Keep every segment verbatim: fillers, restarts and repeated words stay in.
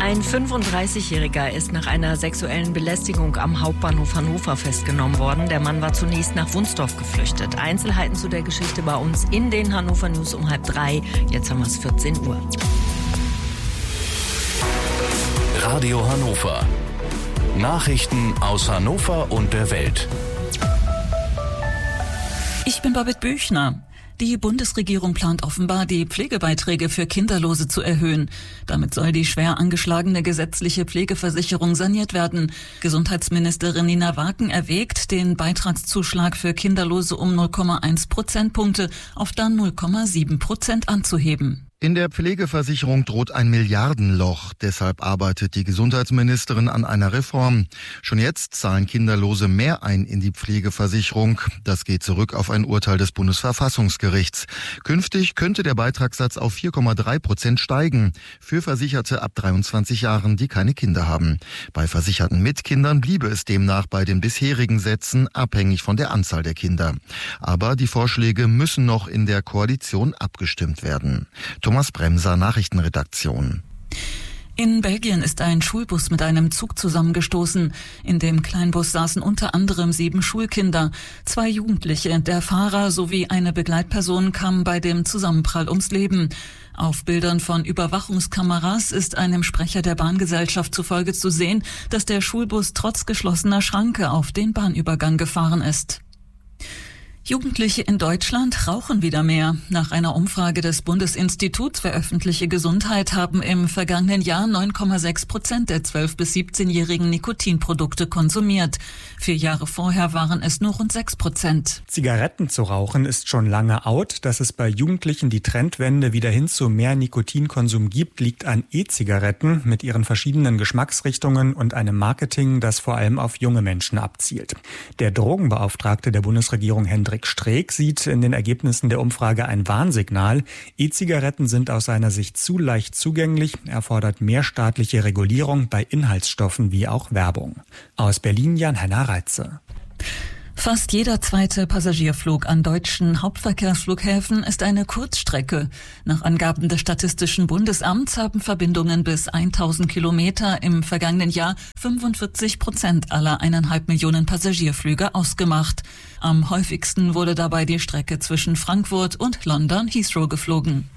Ein fünfunddreißigjähriger ist nach einer sexuellen Belästigung am Hauptbahnhof Hannover festgenommen worden. Der Mann war zunächst nach Wunsdorf geflüchtet. Einzelheiten zu der Geschichte bei uns in den Hannover News um halb drei. Jetzt haben wir es vierzehn Uhr. Radio Hannover. Nachrichten aus Hannover und der Welt. Ich bin Babette Büchner. Die Bundesregierung plant offenbar, die Pflegebeiträge für Kinderlose zu erhöhen. Damit soll die schwer angeschlagene gesetzliche Pflegeversicherung saniert werden. Gesundheitsministerin Nina Waken erwägt, den Beitragszuschlag für Kinderlose um null Komma eins Prozentpunkte auf dann null Komma sieben Prozent anzuheben. In der Pflegeversicherung droht ein Milliardenloch. Deshalb arbeitet die Gesundheitsministerin an einer Reform. Schon jetzt zahlen Kinderlose mehr ein in die Pflegeversicherung. Das geht zurück auf ein Urteil des Bundesverfassungsgerichts. Künftig könnte der Beitragssatz auf vier Komma drei Prozent steigen. Für Versicherte ab dreiundzwanzig Jahren, die keine Kinder haben. Bei Versicherten mit Kindern bliebe es demnach bei den bisherigen Sätzen, abhängig von der Anzahl der Kinder. Aber die Vorschläge müssen noch in der Koalition abgestimmt werden. Thomas Bremser, Nachrichtenredaktion. In Belgien ist ein Schulbus mit einem Zug zusammengestoßen. In dem Kleinbus saßen unter anderem sieben Schulkinder. Zwei Jugendliche, der Fahrer sowie eine Begleitperson kamen bei dem Zusammenprall ums Leben. Auf Bildern von Überwachungskameras ist einem Sprecher der Bahngesellschaft zufolge zu sehen, dass der Schulbus trotz geschlossener Schranke auf den Bahnübergang gefahren ist. Jugendliche in Deutschland rauchen wieder mehr. Nach einer Umfrage des Bundesinstituts für öffentliche Gesundheit haben im vergangenen Jahr neun Komma sechs Prozent der zwölf- bis siebzehnjährigen Nikotinprodukte konsumiert. Vier Jahre vorher waren es nur rund sechs Prozent. Zigaretten zu rauchen ist schon lange out. Dass es bei Jugendlichen die Trendwende wieder hin zu mehr Nikotinkonsum gibt, liegt an E-Zigaretten mit ihren verschiedenen Geschmacksrichtungen und einem Marketing, das vor allem auf junge Menschen abzielt. Der Drogenbeauftragte der Bundesregierung Hendrik Streeck sieht in den Ergebnissen der Umfrage ein Warnsignal. E-Zigaretten sind aus seiner Sicht zu leicht zugänglich. Er fordert mehr staatliche Regulierung bei Inhaltsstoffen wie auch Werbung. Aus Berlin Jan-Henner Reitze. Fast jeder zweite Passagierflug an deutschen Hauptverkehrsflughäfen ist eine Kurzstrecke. Nach Angaben des Statistischen Bundesamts haben Verbindungen bis tausend Kilometer im vergangenen Jahr fünfundvierzig Prozent aller eineinhalb Millionen Passagierflüge ausgemacht. Am häufigsten wurde dabei die Strecke zwischen Frankfurt und London Heathrow geflogen.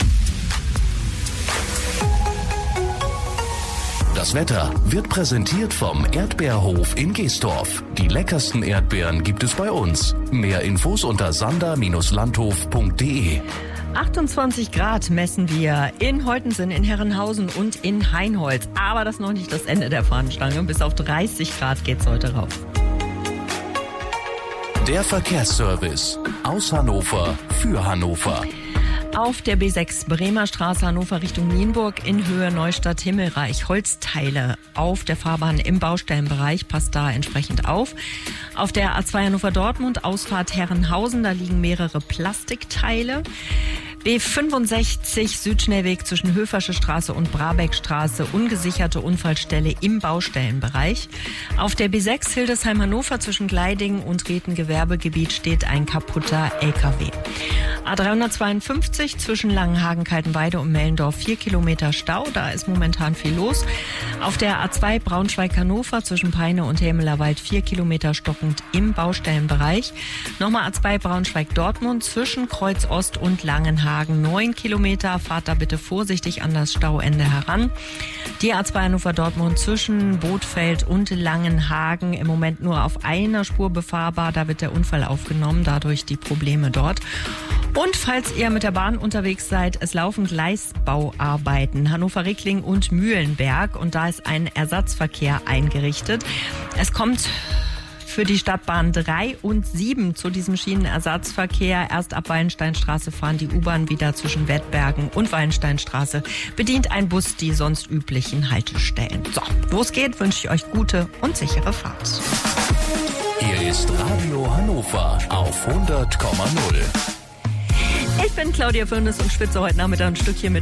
Das Wetter wird präsentiert vom Erdbeerhof in Geestorf. Die leckersten Erdbeeren gibt es bei uns. Mehr Infos unter sander Bindestrich landhof Punkt de. achtundzwanzig Grad messen wir in Holtensen, in Herrenhausen und in Hainholz. Aber das ist noch nicht das Ende der Fahnenstange. Bis auf dreißig Grad geht's heute rauf. Der Verkehrsservice aus Hannover für Hannover. Auf der B sechs Bremer Straße Hannover Richtung Nienburg in Höhe Neustadt-Himmelreich. Holzteile auf der Fahrbahn im Baustellenbereich. Passt da entsprechend auf. Auf der A zwei Hannover-Dortmund Ausfahrt Herrenhausen. Da liegen mehrere Plastikteile. B fünfundsechzig Südschnellweg zwischen Höfersche Straße und Brabeckstraße, ungesicherte Unfallstelle im Baustellenbereich. Auf der B sechs Hildesheim-Hannover zwischen Gleidingen und Rethen-Gewerbegebiet steht ein kaputter L K W. A dreihundertzweiundfünfzig zwischen Langenhagen-Kaltenweide und Mellendorf vier Kilometer Stau, da ist momentan viel los. Auf der A zwei Braunschweig-Hannover zwischen Peine und Hämelerwald vier Kilometer stockend im Baustellenbereich. Nochmal A zwei Braunschweig-Dortmund zwischen Kreuz Ost und Langenhagen. neun Kilometer, fahrt da bitte vorsichtig an das Stauende heran. Die A zwei Hannover-Dortmund zwischen Bothfeld und Langenhagen im Moment nur auf einer Spur befahrbar. Da wird der Unfall aufgenommen, dadurch die Probleme dort. Und falls ihr mit der Bahn unterwegs seid, es laufen Gleisbauarbeiten. Hannover-Reckling und Mühlenberg und da ist ein Ersatzverkehr eingerichtet. Es kommt für die Stadtbahn drei und sieben zu diesem Schienenersatzverkehr. Erst ab Wallensteinstraße fahren die U-Bahn wieder zwischen Wettbergen und Wallensteinstraße. Bedient ein Bus die sonst üblichen Haltestellen. So, wo es geht, wünsche ich euch gute und sichere Fahrt. Hier ist Radio Hannover auf hundert Komma null. Ich bin Claudia Firnes und schwitze heute Nachmittag ein Stückchen mit